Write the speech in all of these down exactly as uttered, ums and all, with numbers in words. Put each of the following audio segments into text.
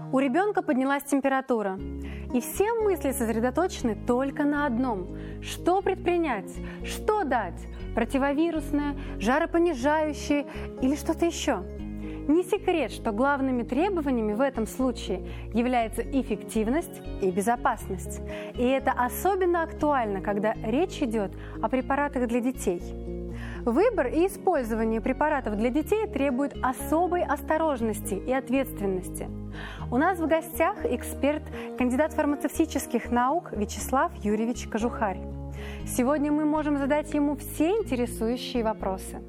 У ребенка поднялась температура, и все мысли сосредоточены только на одном. Что предпринять? Что дать? Противовирусное, жаропонижающее или что-то еще? Не секрет, что главными требованиями в этом случае является эффективность и безопасность. И это особенно актуально, когда речь идет о препаратах для детей. Выбор и использование препаратов для детей требует особой осторожности и ответственности. У нас в гостях эксперт, кандидат фармацевтических наук Вячеслав Юрьевич Кожухарь. Сегодня мы можем задать ему все интересующие вопросы.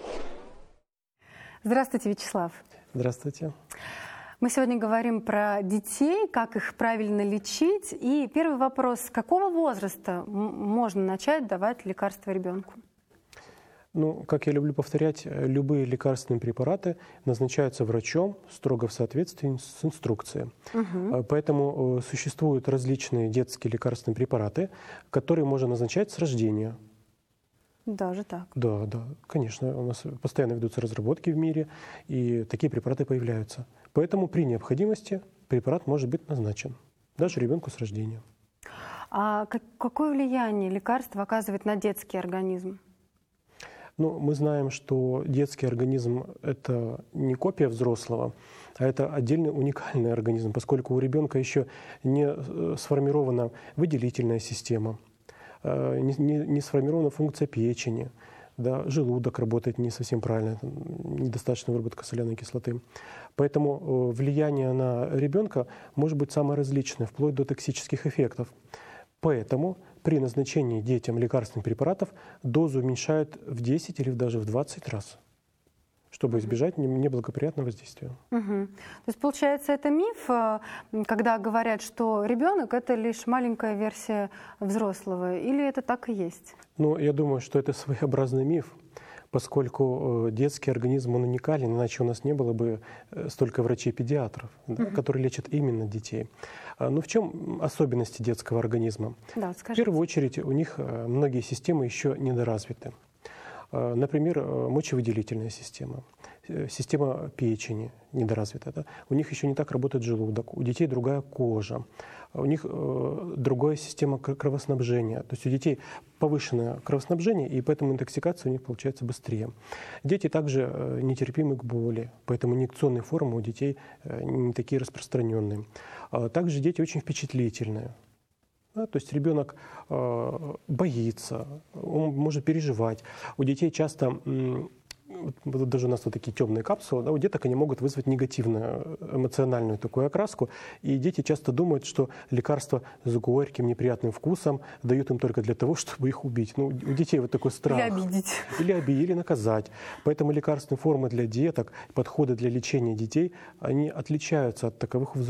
Здравствуйте, Вячеслав. Здравствуйте. Мы сегодня говорим про детей, как их правильно лечить. И первый вопрос: с какого возраста можно начать давать лекарства ребенку? Ну, как я люблю повторять, любые лекарственные препараты назначаются врачом строго в соответствии с инструкцией. Угу. Поэтому существуют различные детские лекарственные препараты, которые можно назначать с рождения. Даже так? Да, да, конечно. У нас постоянно ведутся разработки в мире, и такие препараты появляются. Поэтому при необходимости препарат может быть назначен, даже ребенку с рождения. А какое влияние лекарство оказывает на детский организм? Ну, мы знаем, что детский организм – это не копия взрослого, а это отдельный уникальный организм, поскольку у ребенка еще не сформирована выделительная система, не, не, не сформирована функция печени, да, желудок работает не совсем правильно, недостаточная выработка соляной кислоты. Поэтому влияние на ребенка может быть самое различное, вплоть до токсических эффектов. Поэтому при назначении детям лекарственных препаратов дозу уменьшают в десять или даже в двадцать раз, чтобы избежать неблагоприятного воздействия. Угу. То есть, получается, это миф, когда говорят, что ребенок – это лишь маленькая версия взрослого, или это так и есть? Ну, я думаю, что это своеобразный миф, поскольку детский организм, он уникален, иначе у нас не было бы столько врачей-педиатров, да, угу. которые лечат именно детей. Но в чем особенности детского организма? Да, в первую очередь, у них многие системы еще недоразвиты. Например, мочевыделительная система, система печени недоразвита. Да? У них еще не так работает желудок, у детей другая кожа, у них э, другая система кровоснабжения. То есть у детей повышенное кровоснабжение, и поэтому интоксикация у них получается быстрее. Дети также э, нетерпимы к боли, поэтому инъекционные формы у детей э, не такие распространенные. А также дети очень впечатлительные. Да, то есть ребенок э, боится, он может переживать. У детей часто, м, вот даже у нас вот такие темные капсулы, да, у деток они могут вызвать негативную эмоциональную такую окраску. И дети часто думают, что лекарства с горьким, неприятным вкусом дают им только для того, чтобы их убить. Ну, у детей вот такой страх. Или обидеть. Или обидеть, или наказать. Поэтому лекарственные формы для деток, подходы для лечения детей, они отличаются от таковых у взрослых.